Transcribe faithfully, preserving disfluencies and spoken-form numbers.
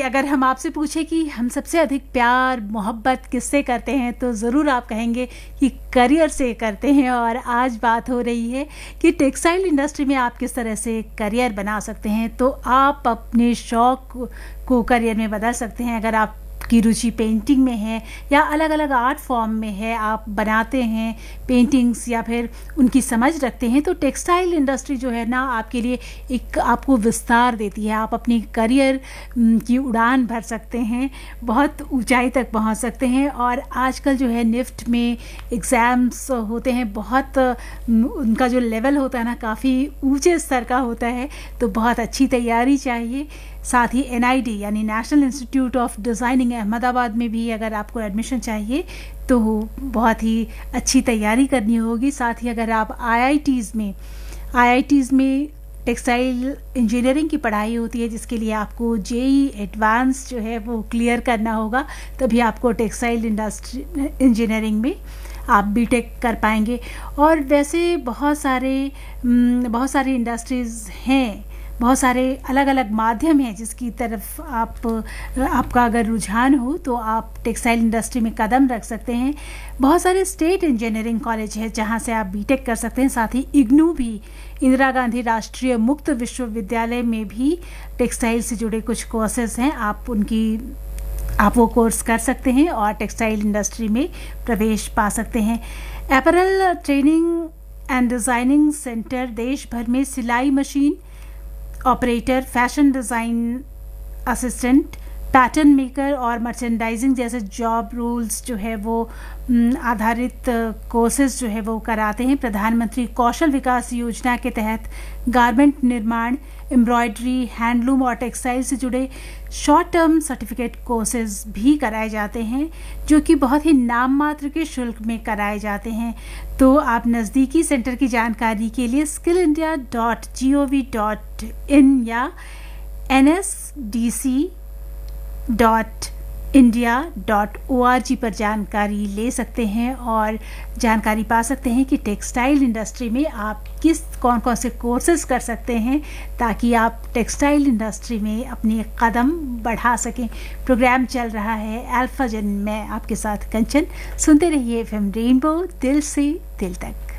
अगर हम आपसे पूछें कि हम सबसे अधिक प्यार मोहब्बत किससे करते हैं, तो ज़रूर आप कहेंगे कि करियर से करते हैं। और आज बात हो रही है कि टेक्सटाइल इंडस्ट्री में आप किस तरह से करियर बना सकते हैं। तो आप अपने शौक़ को करियर में बदल सकते हैं। अगर आप की रुचि पेंटिंग में है या अलग अलग आर्ट फॉर्म में है, आप बनाते हैं पेंटिंग्स या फिर उनकी समझ रखते हैं, तो टेक्सटाइल इंडस्ट्री जो है ना आपके लिए एक आपको विस्तार देती है। आप अपनी करियर की उड़ान भर सकते हैं, बहुत ऊंचाई तक पहुंच सकते हैं। और आजकल जो है निफ्ट में एग्ज़ाम्स होते हैं, बहुत उनका जो लेवल होता है ना काफ़ी ऊंचे स्तर का होता है, तो बहुत अच्छी तैयारी चाहिए। साथ ही एन आई डी यानी national institute of designing Ahmedabad में भी अगर आपको एडमिशन चाहिए तो बहुत ही अच्छी तैयारी करनी होगी। साथ ही अगर आप आई आई टीज़ में आई आई टीज़ में टेक्सटाइल इंजीनियरिंग की पढ़ाई होती है, जिसके लिए आपको जे ई एडवांस जो है वो क्लियर करना होगा, तभी आपको टेक्सटाइल इंडस्ट्री इंजीनियरिंग में आप बी टेक कर पाएंगे। और वैसे बहुत सारे बहुत सारी इंडस्ट्रीज़ हैं, बहुत सारे अलग अलग माध्यम हैं जिसकी तरफ आप आपका अगर रुझान हो तो आप टेक्सटाइल इंडस्ट्री में कदम रख सकते हैं। बहुत सारे स्टेट इंजीनियरिंग कॉलेज है जहां से आप बीटेक कर सकते हैं। साथ ही इग्नू भी, इंदिरा गांधी राष्ट्रीय मुक्त विश्वविद्यालय में भी टेक्सटाइल से जुड़े कुछ कोर्सेज हैं, आप उनकी आप वो कोर्स कर सकते हैं और टेक्सटाइल इंडस्ट्री में प्रवेश पा सकते हैं। Apparel training and designing centre देश भर में सिलाई machine operator, fashion design assistant, pattern maker और मर्चेंडाइजिंग जैसे जॉब रोल्स जो है वो आधारित कोर्सेज जो है वो कराते हैं। प्रधानमंत्री कौशल विकास योजना के तहत गारमेंट निर्माण, एम्ब्रॉयडरी, हैंडलूम और टेक्सटाइल से जुड़े शॉर्ट टर्म सर्टिफिकेट कोर्सेज भी कराए जाते हैं, जो कि बहुत ही नाम मात्र के शुल्क में कराए जाते हैं। तो आप नज़दीकी सेंटर की जानकारी के लिए skill India dot G O V dot in या N S D C dot India dot O R G पर जानकारी ले सकते हैं और जानकारी पा सकते हैं कि टेक्सटाइल इंडस्ट्री में आप किस कौन कौन से कोर्सेज कर सकते हैं, ताकि आप टेक्सटाइल इंडस्ट्री में अपने कदम बढ़ा सकें। प्रोग्राम चल रहा है अल्फा जन, मैं आपके साथ कंचन। सुनते रहिए एफ एम रेनबो, दिल से दिल तक।